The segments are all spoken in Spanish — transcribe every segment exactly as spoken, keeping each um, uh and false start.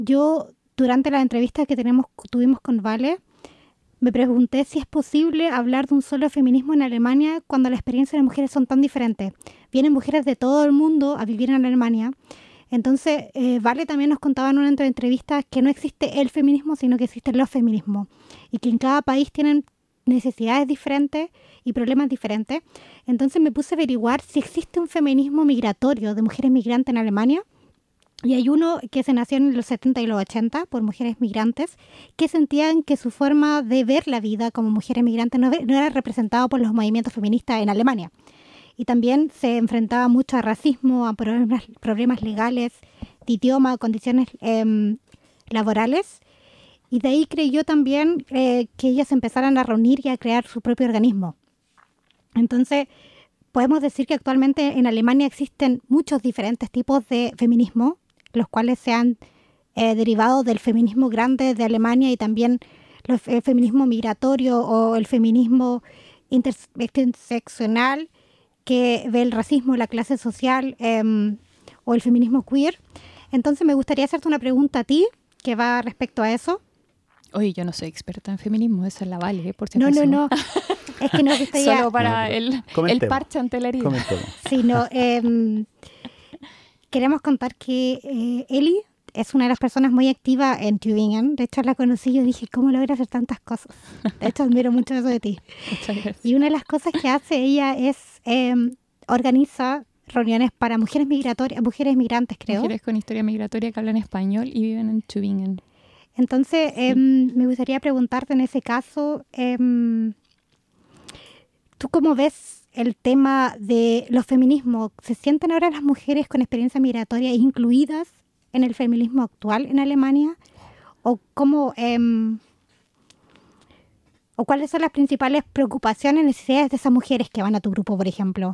yo durante la entrevista que tenemos, tuvimos con Vale, me pregunté si es posible hablar de un solo feminismo en Alemania cuando las experiencias de las mujeres son tan diferentes. Vienen mujeres de todo el mundo a vivir en Alemania. Entonces, eh, Vale también nos contaba en una entrevista que no existe el feminismo, sino que existen los feminismos. Y que en cada país tienen necesidades diferentes y problemas diferentes. Entonces me puse a averiguar si existe un feminismo migratorio de mujeres migrantes en Alemania. Y hay uno que se nació en los setenta y los ochenta por mujeres migrantes que sentían que su forma de ver la vida como mujeres migrantes no, no era representado por los movimientos feministas en Alemania. Y también se enfrentaba mucho a racismo, a problemas, problemas legales, de idioma, condiciones eh, laborales. Y de ahí creyó también eh, que ellas empezaran a reunir y a crear su propio organismo. Entonces, podemos decir que actualmente en Alemania existen muchos diferentes tipos de feminismo, los cuales se han eh, derivado del feminismo grande de Alemania y también los, el feminismo migratorio o el feminismo interseccional que ve el racismo, la clase social eh, o el feminismo queer. Entonces me gustaría hacerte una pregunta a ti que va respecto a eso. Oye, yo no soy experta en feminismo, esa es la Vale, ¿eh? Por si No, acaso. no, no. Es que nos gustaría... Solo para no, el, el parche ante la herida. Sí, no. Eh, queremos contar que eh, Eli es una de las personas muy activas en Tübingen. De hecho, la conocí y yo dije, ¿cómo logra hacer tantas cosas? De hecho, admiro mucho eso de ti. Muchas gracias. Y una de las cosas que hace ella es eh, organiza reuniones para mujeres migratorias, mujeres migrantes, creo. Mujeres con historia migratoria que hablan español y viven en Tübingen. Entonces, sí. eh, me gustaría preguntarte en ese caso, eh, ¿tú cómo ves el tema de los feminismos? ¿Se sienten ahora las mujeres con experiencia migratoria incluidas en el feminismo actual en Alemania? ¿O cómo, eh, o cuáles son las principales preocupaciones y necesidades de esas mujeres que van a tu grupo, por ejemplo?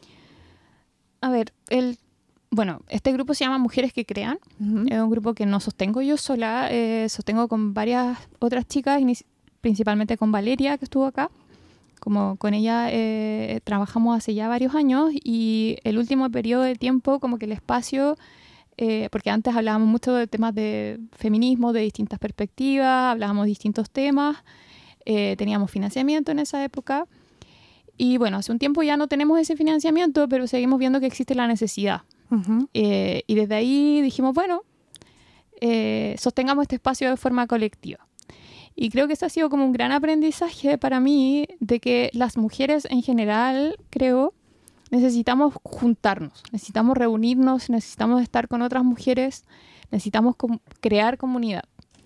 A ver, el Bueno, este grupo se llama Mujeres que Crean. Uh-huh. Es un grupo que no sostengo yo sola, eh, sostengo con varias otras chicas, principalmente con Valeria, que estuvo acá. Como con ella eh, trabajamos hace ya varios años y el último periodo de tiempo, como que el espacio, eh, porque antes hablábamos mucho de temas de feminismo, de distintas perspectivas, hablábamos de distintos temas, eh, teníamos financiamiento en esa época. Y bueno, hace un tiempo ya no tenemos ese financiamiento, pero seguimos viendo que existe la necesidad. Uh-huh. Eh, y desde ahí dijimos, bueno, eh, sostengamos este espacio de forma colectiva. Y creo que eso ha sido como un gran aprendizaje para mí, de que las mujeres en general, creo, necesitamos juntarnos, necesitamos reunirnos, necesitamos estar con otras mujeres, necesitamos com- crear comunidad.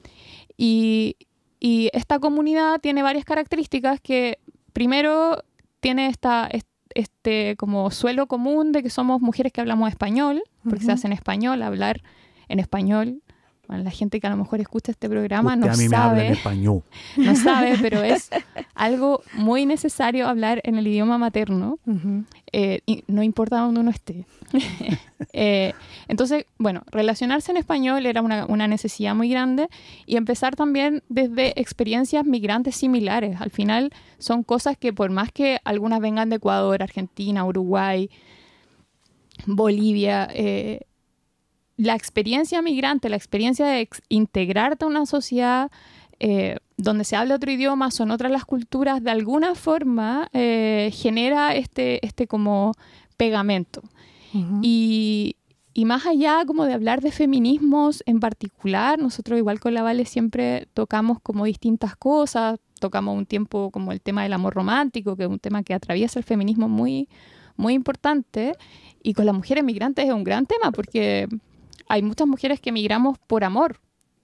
Y, y esta comunidad tiene varias características que, primero, tiene esta... esta este como suelo común de que somos mujeres que hablamos español, porque uh-huh. se hace en español, hablar en español. Bueno, la gente que a lo mejor escucha este programa Usted no a mí sabe. me habla en español. No sabe, pero es algo muy necesario hablar en el idioma materno, uh-huh. eh, y no importa dónde uno esté. eh, entonces, bueno, relacionarse en español era una, una necesidad muy grande y empezar también desde experiencias migrantes similares. Al final son cosas que por más que algunas vengan de Ecuador, Argentina, Uruguay, Bolivia, eh, la experiencia migrante, la experiencia de ex- integrarte a una sociedad eh, donde se habla otro idioma, son otras las culturas, de alguna forma eh, genera este, este como pegamento. Uh-huh. Y, y más allá como de hablar de feminismos en particular, nosotros igual con la Vale siempre tocamos como distintas cosas, tocamos un tiempo como el tema del amor romántico, que es un tema que atraviesa el feminismo muy, muy importante, y con las mujeres migrantes es un gran tema porque hay muchas mujeres que migramos por amor.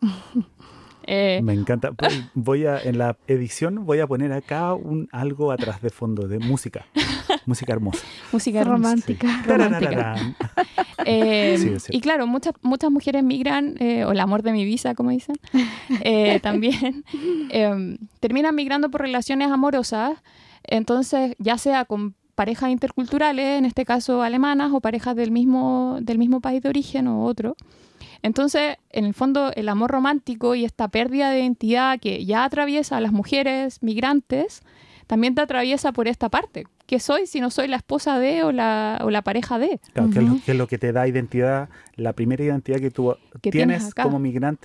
eh. Me encanta. Voy a, en la edición voy a poner acá un algo atrás de fondo de música. Música hermosa. Música romántica. Sí. romántica. eh, sí, sí. Y claro, muchas, muchas mujeres migran, eh, o el amor de mi vida, como dicen, eh, también eh, terminan migrando por relaciones amorosas. Entonces, ya sea con parejas interculturales, en este caso alemanas, o parejas del mismo, del mismo país de origen o otro. Entonces, en el fondo, el amor romántico y esta pérdida de identidad que ya atraviesa a las mujeres migrantes, también te atraviesa por esta parte. ¿Qué soy si no soy la esposa de o la, o la pareja de? Claro, uh-huh. que, es lo, que es lo que te da identidad, la primera identidad que tú que tienes, tienes como migrante